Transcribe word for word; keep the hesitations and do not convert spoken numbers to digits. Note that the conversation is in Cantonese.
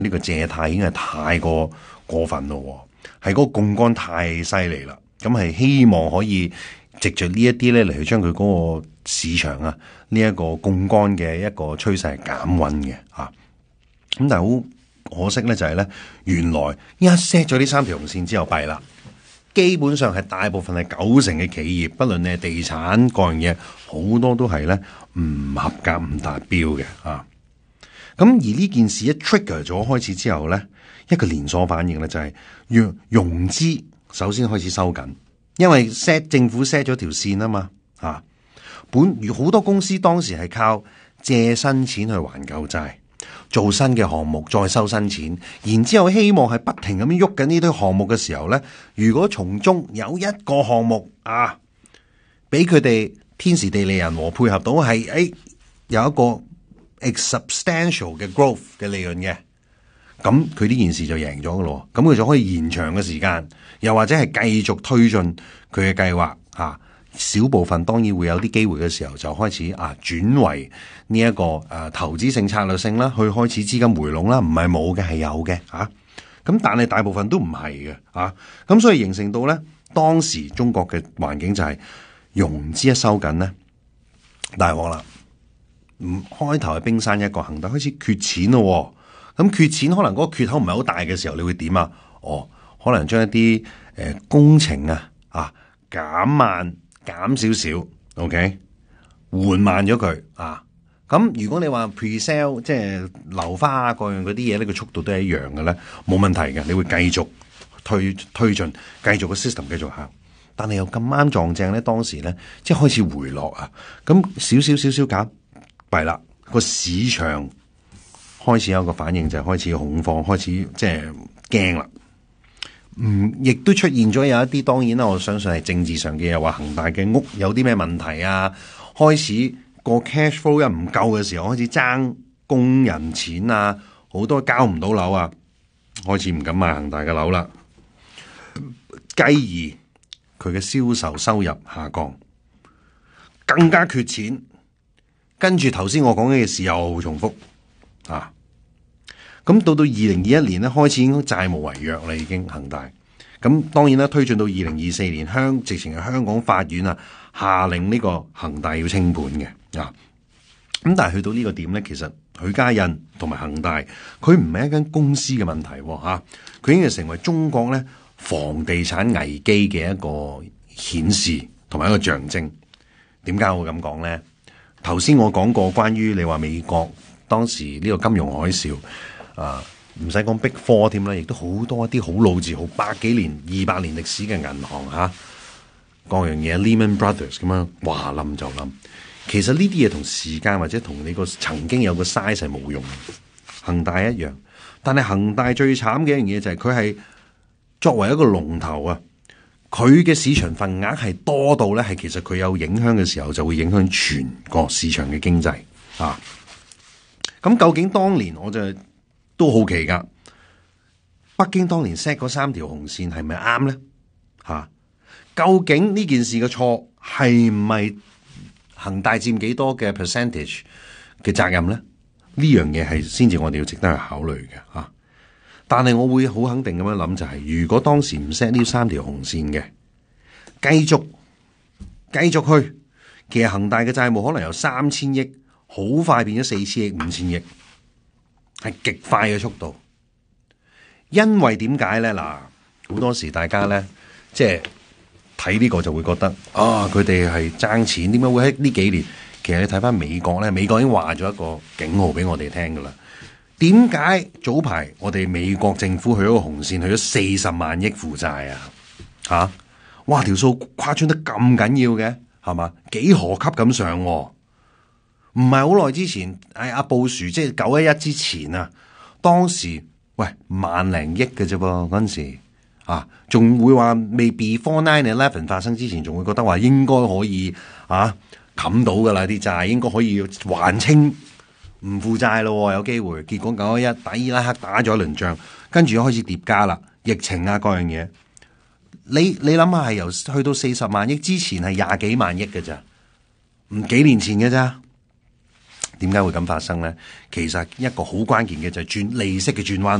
呢個借貸已經係太過過分咯，係嗰個槓桿太犀利啦。咁係希望可以藉着呢一啲咧嚟去將佢嗰個市場啊呢一個槓桿嘅一個趨勢係減溫嘅嚇。咁但係好可惜咧，就係咧原來一 set 咗呢三條紅線之後弊啦，基本上係大部分係九成嘅企業，不論你係地產各樣嘢，好多都係咧唔合格唔達標嘅啊。咁而呢件事一 trigger 咗開始之後咧，一個連鎖反應咧就係融融資首先開始收緊，因為 set 政府 set 咗條線啊嘛，啊，本如好多公司當時係靠借新錢去還舊債，做新嘅項目再收新錢，然之後希望係不停咁樣喐緊呢堆項目嘅時候咧，如果從中有一個項目啊，俾佢哋天時地利人和配合到係誒、哎、有一個 substantial 嘅 growth 嘅利潤嘅，咁佢呢件事就贏咗噶咯，咁佢就可以延長嘅時間，又或者係繼續推進佢嘅計劃吓。小部分當然會有啲機會嘅時候，就開始啊轉為呢、這、一個誒、啊、投資性策略性啦，去開始資金回籠啦，唔係冇嘅係有嘅吓。咁、啊、但係大部分都唔係嘅啊，咁所以形成到咧當時中國嘅環境就係融資一收緊咧，大鑊啦。唔開頭係冰山一角，恒大開始缺錢咯。咁缺錢可能嗰個缺口唔係好大嘅時候，你會點啊？哦，可能將一啲誒、呃、工程啊啊減慢減少少 ，OK， 緩慢咗佢啊。咁如果你話 pre-sale 即係樓花啊各樣嗰啲嘢，呢個速度都係一樣嘅咧，冇問題嘅，你會繼續推推進，繼續個 system 繼續行。但係又咁啱撞正咧，當時咧即係開始回落啊，咁少少少少減。弊啦，個市場開始有個反應，就係、是、開始恐慌，開始即係驚啦。嗯，亦都出現咗有一啲，當然啦，我相信係政治上嘅，又話恒大嘅屋有啲咩問題啊，開始個 cash flow 一唔夠嘅時候，開始爭工人錢啊，好多交唔到樓啊，開始唔敢買恒大嘅樓啦。繼而佢嘅銷售收入下降，更加缺錢。跟住頭先我講嘅事又重複啊，咁到到二零二一年咧，開始已經債務違約啦，已經恒大。咁當然啦，推進到二零二四年，香直情係香港法院啊下令呢個恒大要清盤嘅啊。咁但係去到呢個點咧，其實許家印同埋恒大，佢唔係一間公司嘅問題吓，佢、啊、已經係成為中國咧房地產危機嘅一個顯示同埋一個象徵。點解我會咁講咧？頭先我講過關於你話美國當時呢個金融海嘯啊，唔使講 Big Four 添啦，亦都好多一啲好老字號百幾年、二百年歷史嘅銀行吓、啊，各樣嘢 Lehman Brothers 咁樣話冧就冧。其實呢啲嘢同時間或者同你個曾經有個 size 係冇用，恒大一樣。但係恒大最慘嘅一樣嘢就係佢係作為一個龍頭啊。佢嘅市場份額係多到咧，係其實佢有影響嘅時候，就會影響全個市場嘅經濟啊。咁究竟當年我就都好奇噶，北京當年 set 嗰三條紅線係咪啱咧？吓、啊，究竟呢件事嘅錯係唔係恒大佔幾多嘅 percentage 嘅責任咧？呢樣嘢係先至我哋要值得去考慮嘅吓。啊但係我會好肯定咁樣諗，就係、是、如果當時唔 set 呢三條紅線嘅，繼續繼續去，其實恒大嘅債務可能由三千億好快變咗四千億、五千億，係極快嘅速度。因為點解咧？嗱，好多時大家咧，即係睇呢個就會覺得啊，佢哋係爭錢，點解會喺呢幾年？其實你睇翻美國咧，美國已經話咗一個警號俾我哋聽噶啦。點解早排我哋美國政府去咗個紅線，去咗四十萬億負債啊？吓、啊，哇條數誇張得咁緊要嘅，係嘛？幾何級咁上、啊？唔係好耐之前，哎阿布殊即係九一一之前啊，當時喂萬零億嘅啫噃，嗰陣時啊，仲會話未 before nine eleven 發生之前，仲會覺得話應該可以啊冚到噶啦啲債，應該可以還清。唔負債咯，有機會。結果九一一打伊拉克打咗一輪仗，跟住又開始疊加啦，疫情啊各樣嘢。你你諗下係由去到四十萬億之前係廿幾萬億嘅咋，唔幾年前嘅咋， 點解會咁發生咧？其實一個好關鍵嘅就係轉利息嘅轉彎。